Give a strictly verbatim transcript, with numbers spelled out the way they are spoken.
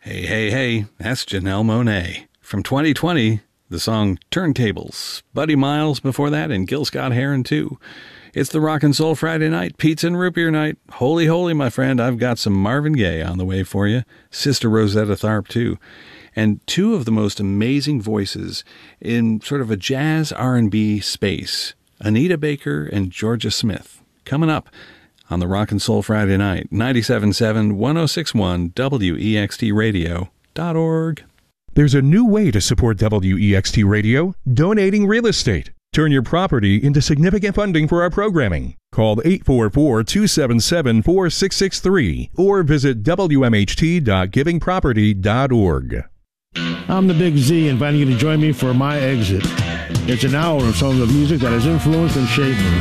Hey, hey, hey, that's Janelle Monáe. From twenty twenty, the song Turntables. Buddy Miles before that, and Gil Scott-Heron too. It's the Rock and Soul Friday night, pizza and root beer night. Holy, holy, my friend, I've got some Marvin Gaye on the way for you. Sister Rosetta Tharpe too. And two of the most amazing voices in sort of a jazz R and B space. Anita Baker and Georgia Smith. Coming up on the Rock and Soul Friday night, ninety-seven point seven, one oh six point one, W E X T radio dot org. There's a new way to support W E X T Radio, donating real estate. Turn your property into significant funding for our programming. Call eight four four, two seven seven, four six six three or visit W M H T dot giving property dot org. I'm the Big Z, inviting you to join me for My Exit. It's an hour of songs of music that has influenced and shaped me.